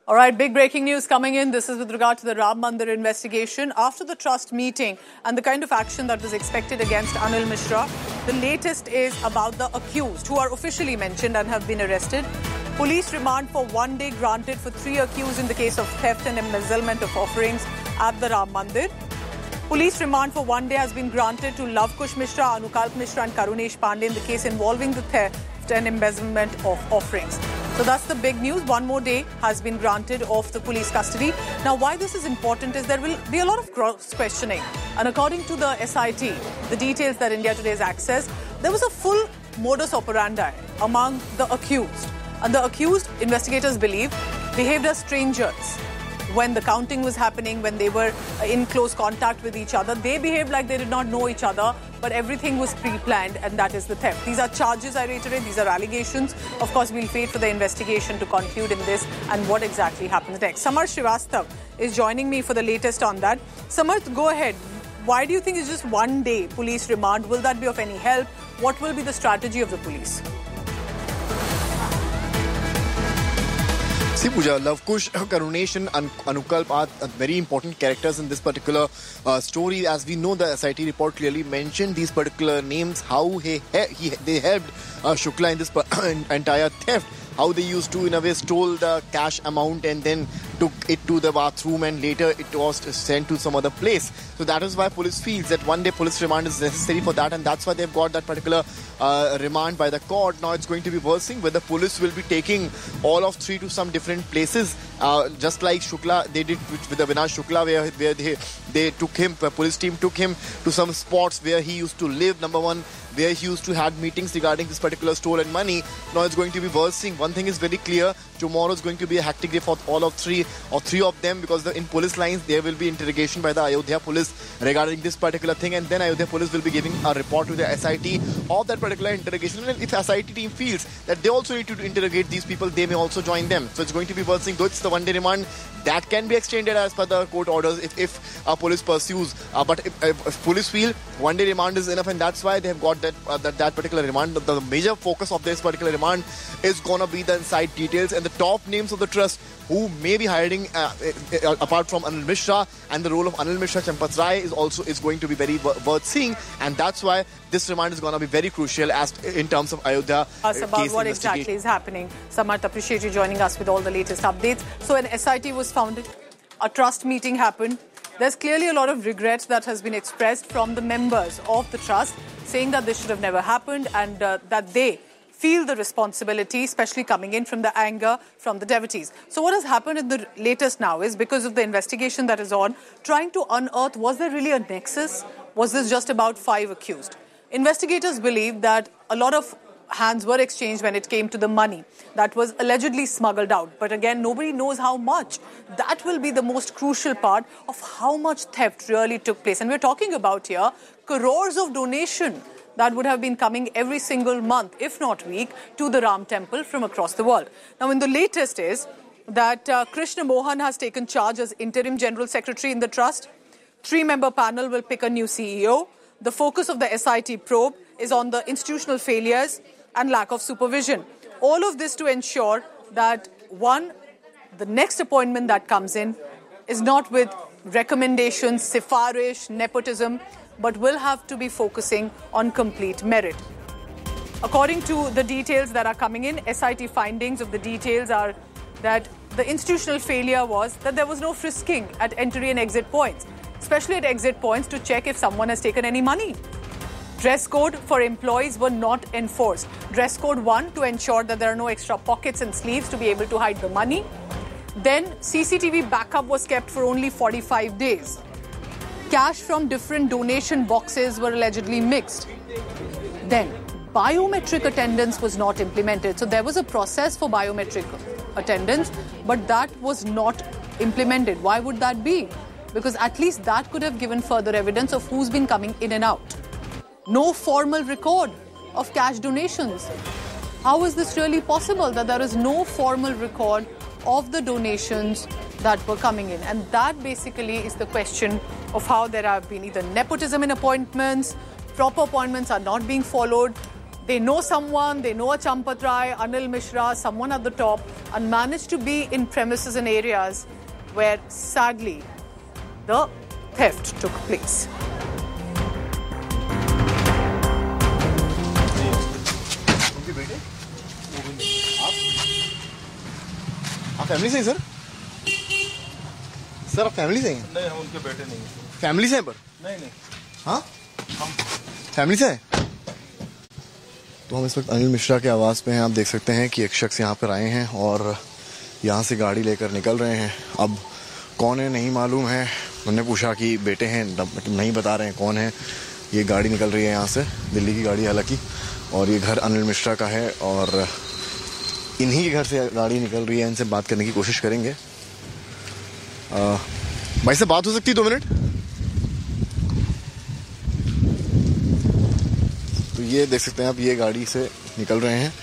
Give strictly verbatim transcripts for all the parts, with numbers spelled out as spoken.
All right, big breaking news coming in. This is with regard to the Ram Mandir investigation. After the trust meeting and the kind of action that was expected against Anil Mishra, the latest is about the accused who are officially mentioned and have been arrested. Police remand for one day granted for three accused in the case of theft and embezzlement of offerings at the Ram Mandir. Police remand for one day has been granted to Lavkush Mishra, Anukalp Mishra and Karunesh Pandey in the case involving the theft and embezzlement of offerings. So that's the big news. One more day has been granted of the police custody. Now, why this is important is there will be a lot of cross-questioning. And according to the S I T, the details that India Today has accessed, there was a full modus operandi among the accused. And the accused, investigators believe, behaved as strangers. When the counting was happening, when they were in close contact with each other, they behaved like they did not know each other, but everything was pre-planned, and that is the theft. These are charges, I reiterate, these are allegations. Of course, we'll wait for the investigation to conclude in this and what exactly happens next. Samarth Srivastav is joining me for the latest on that. Samarth, go ahead. Why do you think it's just one day police remand? Will that be of any help? What will be the strategy of the police? See, Pooja, Lavkush, Karunesh and Anukalp are very important characters in this particular uh, story. As we know, the S I T report clearly mentioned these particular names, how he, he they helped uh, Shukla in this entire theft, how they used to, in a way, stole the cash amount and then took it to the bathroom and later it was sent to some other place. So that is why police feels that one day police remand is necessary for that, and that's why they've got that particular uh, remand by the court. Now it's going to be versing where the police will be taking all of three to some different places, uh, just like Shukla, they did with, with the Avinash Shukla, where, where they, they took him, the police team took him to some spots where he used to live, number one, where he used to have meetings regarding this particular stolen money. Now it's going to be versing. One thing is very clear, tomorrow is going to be a hectic day for all of three or three of them, because the, in police lines there will be interrogation by the Ayodhya police regarding this particular thing, and then Ayodhya police will be giving a report to the S I T of that particular interrogation. And if S I T team feels that they also need to interrogate these people, they may also join them. So it's going to be versing, though it's the one day remand that can be extended as per the court orders if, if uh, police pursues. Uh, but if, if, if police feel one day remand is enough, and that's why they have got that uh, that, that particular remand. The, the major focus of this particular remand is going to be the inside details and the top names of the trust who may be hiding uh, uh, apart from Anil Mishra, and the role of Anil Mishra Champat Rai is also is going to be very worth seeing, and that's why this remand is going to be very crucial as in terms of Ayodhya us about case what exactly is happening. Samarth, appreciate you joining us with all the latest updates. So an S I T was founded, a trust meeting happened. There's clearly a lot of regret that has been expressed from the members of the trust, saying that this should have never happened, and uh, that they feel the responsibility, especially coming in from the anger from the devotees. So what has happened in the latest now is, because of the investigation that is on, trying to unearth, was there really a nexus? Was this just about five accused? Investigators believe that a lot of hands were exchanged when it came to the money that was allegedly smuggled out. But again, nobody knows how much. That will be the most crucial part of how much theft really took place. And we're talking about here crores of donation that would have been coming every single month, if not week, to the Ram Temple from across the world. Now, in the latest is that uh, Krishna Mohan has taken charge as interim general secretary in the trust. Three-member panel will pick a new C E O. The focus of the S I T probe is on the institutional failures and lack of supervision. All of this to ensure that, one, the next appointment that comes in is not with recommendations, sifarish, nepotism, but will have to be focusing on complete merit. According to the details that are coming in, S I T findings of the details are that the institutional failure was that there was no frisking at entry and exit points, especially at exit points to check if someone has taken any money. Dress code for employees were not enforced. Dress code one, to ensure that there are no extra pockets and sleeves to be able to hide the money. Then C C T V backup was kept for only forty-five days. Cash from different donation boxes were allegedly mixed. Then biometric attendance was not implemented. So there was a process for biometric attendance, but that was not implemented. Why would that be? Because at least that could have given further evidence of who's been coming in and out. No formal record of cash donations. How is this really possible that there is no formal record of the donations that were coming in? And that basically is the question of how there have been either nepotism in appointments, proper appointments are not being followed, they know someone, they know a Champat Rai, Anil Mishra, someone at the top, and managed to be in premises and areas where sadly the theft took place. आप family से हैं sir? Sir आप family से हैं? नहीं, हम उनके बेटे नहीं हैं। फैमिली से हैं पर? नहीं नहीं। हाँ? हम फैमिली से हैं? तो हम इस वक्त अनिल मिश्रा के आवास पे हैं। आप देख सकते हैं कि एक शख्स यहाँ पर आए हैं और यहाँ से गाड़ी लेकर निकल रहे हैं। अब कौन है नहीं मालूम है। मैंने पूछा कि बेटे हैं, नहीं बता रहे हैं कौन है। ये गाड़ी निकल रही है यहाँ से, दिल्ली की गाड़ी हालांकि, और ये घर अनिल मिश्रा का है और इन्हीं के घर से गाड़ी निकल रही है। इनसे बात करने की कोशिश करेंगे। आ, भाई से बात हो सकती है दो मिनट? तो ये देख सकते हैं आप, ये गाड़ी से निकल रहे हैं।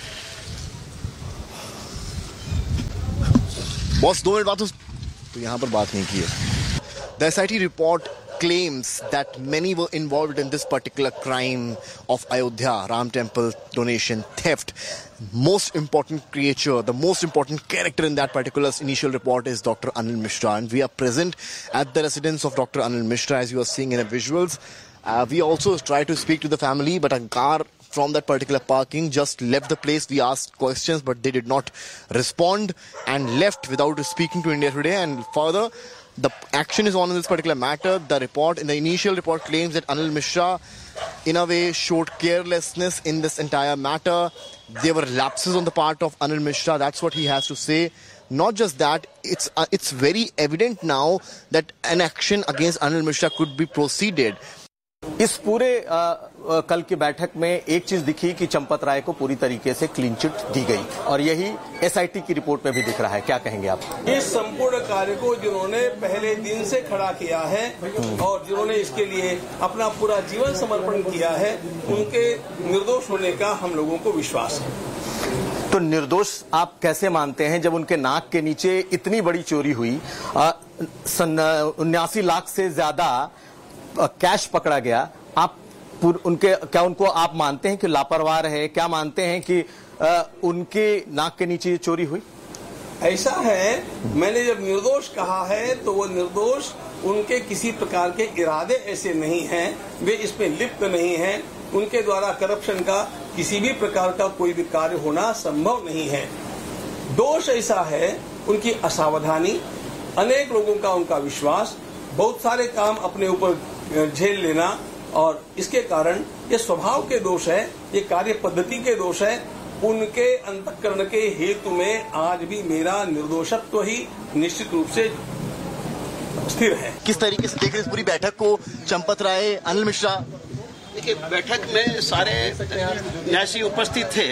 बॉस दो मिनट बात हो, तो यहाँ पर बात नहीं की है। The S I T report claims that many were involved in this particular crime of Ayodhya, Ram Temple donation theft. Most important creature, the most important character in that particular initial report is Doctor Anil Mishra, and we are present at the residence of Doctor Anil Mishra, as you are seeing in the visuals. Uh, we also tried to speak to the family, but a car from that particular parking just left the place. We asked questions, but they did not respond and left without speaking to India Today. And further, the action is on in this particular matter. The report, in the initial report, claims that Anil Mishra, in a way, showed carelessness in this entire matter. There were lapses on the part of Anil Mishra. That's what he has to say. Not just that, it's uh, it's very evident now that an action against Anil Mishra could be proceeded. इस पूरे आ, आ, कल की बैठक में एक चीज दिखी कि चंपत राय को पूरी तरीके से क्लीन चिट दी गई और यही एसआईटी की रिपोर्ट में भी दिख रहा है। क्या कहेंगे आप? इस संपूर्ण कार्य को जिन्होंने पहले दिन से खड़ा किया है और जिन्होंने इसके लिए अपना पूरा जीवन समर्पण किया है, उनके निर्दोष होने का हम लोगों को विश्वास है। तो निर्दोष आप कैसे मानते हैं जब उनके नाक के नीचे इतनी बड़ी चोरी हुई, उन्यासी लाख से ज्यादा कैश पकड़ा गया? आप उनके क्या उनको आप मानते हैं कि लापरवाह है? क्या मानते हैं कि आ, उनके नाक के नीचे चोरी हुई? ऐसा है, मैंने जब निर्दोष कहा है तो वो निर्दोष, उनके किसी प्रकार के इरादे ऐसे नहीं हैं, वे इसमें लिप्त नहीं हैं, उनके द्वारा करप्शन का किसी भी प्रकार का कोई भी कार्य होना संभव नहीं है। दोष ऐसा है उनकी असावधानी, अनेक लोगों का उनका विश्वास, बहुत सारे काम अपने ऊपर झेल लेना, और इसके कारण ये स्वभाव के दोष है, ये कार्य पद्धति के दोष है। उनके अंतःकरण के हेतु में आज भी मेरा निर्दोषत्व ही निश्चित रूप से स्थिर है। किस तरीके से देख रहे इस पूरी बैठक को? चंपत राय, अनिल मिश्रा, देखिए बैठक में सारे न्यासी उपस्थित थे।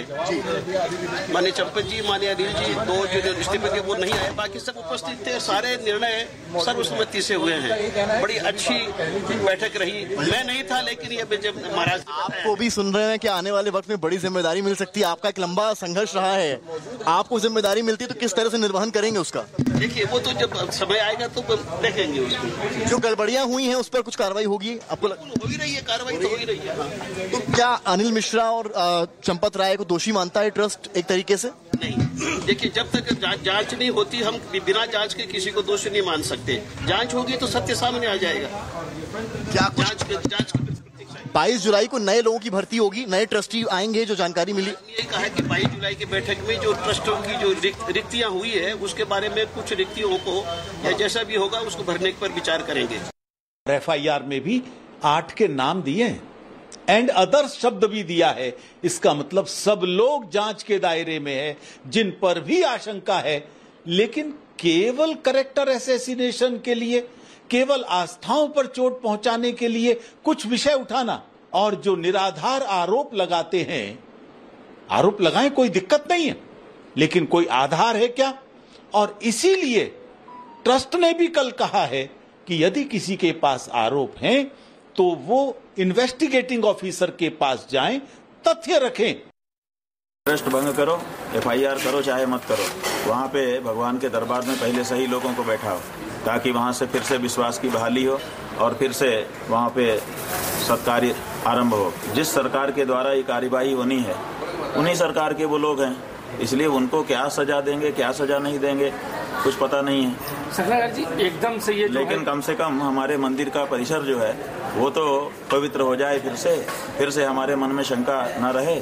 माननीय चंपत जी, माननीय अनिल जी, दो जो इस्तीफे के वो नहीं आए, बाकी सब उपस्थित थे। सारे निर्णय सर्वसम्मति से हुए हैं। बड़ी अच्छी बैठक रही। मैं नहीं था, लेकिन ये जब महाराज आपको भी सुन रहे हैं कि आने वाले वक्त में बड़ी जिम्मेदारी मिल सकती है। आपका एक लंबा संघर्ष रहा है, आपको जिम्मेदारी मिलती है तो किस तरह से निर्वहन करेंगे उसका? देखिए वो तो जब समय आएगा तो देखेंगे उसको। जो गड़बड़ियां हुई हैं उस पर कुछ कार्रवाई होगी? आपको हो ही रही है कार्रवाई, तो हो ही रही है। तो क्या अनिल मिश्रा और चंपत राय को दोषी मानता है ट्रस्ट एक तरीके से? नहीं, देखिए जब तक जांच, जांच नहीं होती, हम बिना जांच के किसी को दोषी नहीं मान सकते। जांच होगी तो सत्य सामने आ जाएगा। क्या कुछ जांच जांच बाईस जुलाई को नए लोगों की भर्ती होगी, नए ट्रस्टी आएंगे, जो जानकारी मिली? ये कहा है कि बाईस जुलाई की बैठक में जो ट्रस्टों की जो रिक्तियां हुई है उसके बारे में कुछ रिक्तियों को या जैसा भी होगा उसको भरने पर विचार करेंगे। एफ आई आर में भी आठ के नाम दिए हैं, एंड अदर्स शब्द भी दिया है। इसका मतलब सब लोग जांच के दायरे में है जिन पर भी आशंका है, लेकिन केवल कैरेक्टर असैसिनेशन के लिए, केवल आस्थाओं पर चोट पहुंचाने के लिए कुछ विषय उठाना और जो निराधार आरोप लगाते हैं, आरोप लगाएं, कोई दिक्कत नहीं है, लेकिन कोई आधार है क्या? और इसीलिए ट्रस्ट ने भी कल कहा है कि यदि किसी के पास आरोप हैं तो वो इन्वेस्टिगेटिंग ऑफिसर के पास जाएं, तथ्य रखें। ट्रस्ट भंग करो, एफ आई आर करो चाहे मत करो, वहाँ पे भगवान के दरबार में पहले सही लोगों को बैठाओ ताकि वहाँ से फिर से विश्वास की बहाली हो और फिर से वहाँ पे सत्कार्य आरंभ हो। जिस सरकार के द्वारा ये कार्यवाही होनी है उन्हीं सरकार के वो लोग हैं, इसलिए उनको क्या सजा देंगे क्या सजा नहीं देंगे कुछ पता नहीं है। सरकार जी एकदम से ये लेकिन कम से कम हमारे मंदिर का परिसर जो है वो तो पवित्र हो जाए, फिर से फिर से हमारे मन में शंका न रहे।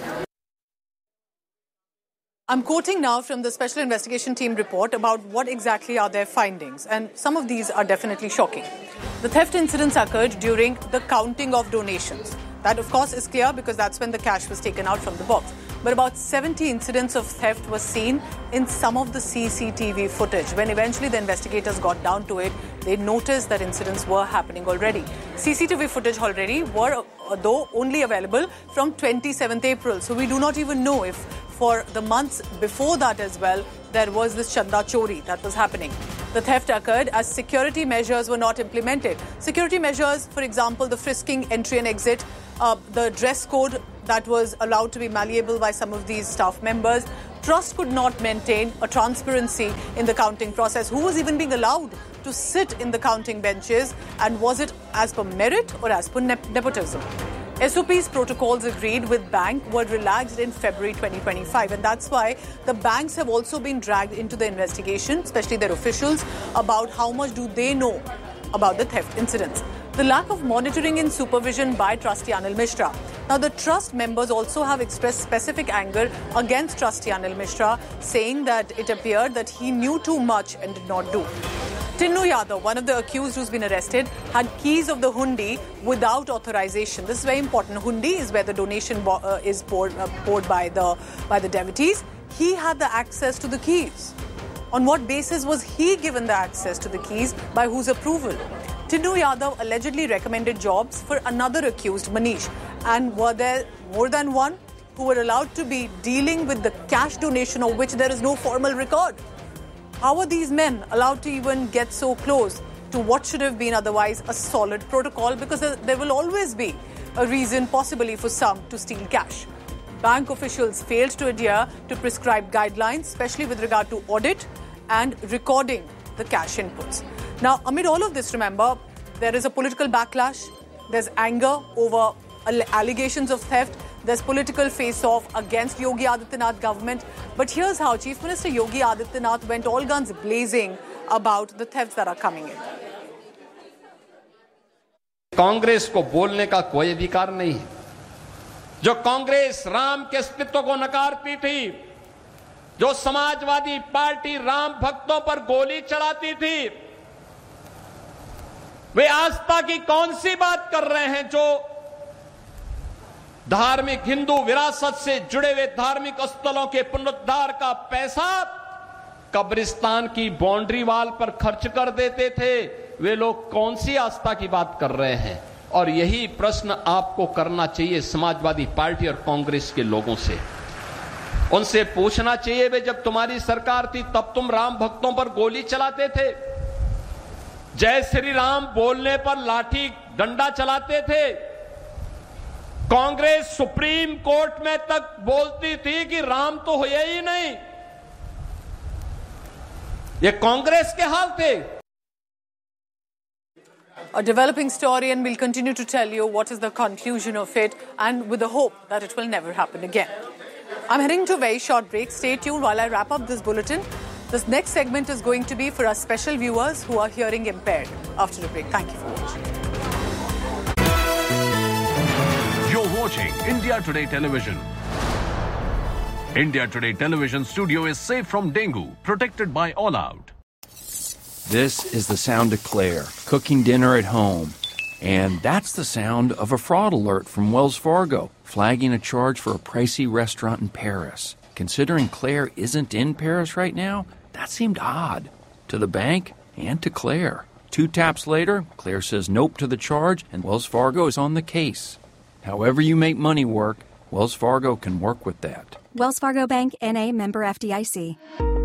I'm quoting now from the Special Investigation Team report about what exactly are their findings, and some of these are definitely shocking. The theft incidents occurred during the counting of donations. That, of course, is clear because that's when the cash was taken out from the box. But about seventy incidents of theft were seen in some of the C C T V footage. When eventually the investigators got down to it, they noticed that incidents were happening already. C C T V footage already were, though, only available from twenty-seventh April. So we do not even know if for the months before that as well, there was this Chanda Chori that was happening. The theft occurred as security measures were not implemented. Security measures, for example, the frisking, entry and exit, uh, the dress code that was allowed to be malleable by some of these staff members. Trust could not maintain a transparency in the counting process. Who was even being allowed to sit in the counting benches, and was it as per merit or as per nep- nepotism? S O P's protocols agreed with bank were relaxed in February twenty twenty-five, and that's why the banks have also been dragged into the investigation, especially their officials, about how much do they know about the theft incidents. The lack of monitoring and supervision by trustee Anil Mishra. Now, the trust members also have expressed specific anger against trustee Anil Mishra, saying that it appeared that he knew too much and did not do. Tinnu Yadav, one of the accused who's been arrested, had keys of the hundi without authorization. This is very important. Hundi is where the donation bo- uh, is poured, uh, poured by the by the devotees. He had the access to the keys. On what basis was he given the access to the keys? By whose approval? Tinnu Yadav allegedly recommended jobs for another accused, Manish. And were there more than one who were allowed to be dealing with the cash donation of which there is no formal record? How are these men allowed to even get so close to what should have been otherwise a solid protocol? Because there will always be a reason, possibly for some, to steal cash. Bank officials failed to adhere to prescribed guidelines, especially with regard to audit and recording the cash inputs. Now, amid all of this, remember, there is a political backlash. There's anger over allegations of theft. There's political face-off against Yogi Adityanath government. But here's how Chief Minister Yogi Adityanath went all guns blazing about the thefts that are coming in. Congress को बोलने का कोई अधिकार नहीं है. जो कांग्रेस राम के अस्तित्व को नकारती थी, जो समाजवादी पार्टी राम भक्तों पर गोली चलाती थी, वे आस्था की कौन सी बात कर रहे हैं? जो धार्मिक हिंदू विरासत से जुड़े हुए धार्मिक स्थलों के पुनरुद्धार का पैसा कब्रिस्तान की बाउंड्री वाल पर खर्च कर देते थे, वे लोग कौन सी आस्था की बात कर रहे हैं? और यही प्रश्न आपको करना चाहिए समाजवादी पार्टी और कांग्रेस के लोगों से. उनसे पूछना चाहिए, वे जब तुम्हारी सरकार थी तब तुम राम भक्तों पर गोली चलाते थे, जय श्री राम बोलने पर लाठी डंडा चलाते थे. कांग्रेस सुप्रीम कोर्ट में तक बोलती थी कि राम तो हुए ही नहीं. ये कांग्रेस के हाल थे. A developing story, and we'll continue to tell you what is the conclusion of it, and with the hope that it will never happen again. I'm heading to a very short break. Stay tuned while I wrap up this bulletin. This next segment is going to be for our special viewers who are hearing impaired. After the break, thank you for watching. You're watching India Today Television. India Today Television studio is safe from dengue, protected by All Out. This is the sound of Claire, cooking dinner at home. And that's the sound of a fraud alert from Wells Fargo, flagging a charge for a pricey restaurant in Paris. Considering Claire isn't in Paris right now, that seemed odd. To the bank and to Claire. Two taps later, Claire says nope to the charge, and Wells Fargo is on the case. However you make money work, Wells Fargo can work with that. Wells Fargo Bank, N A, member F D I C.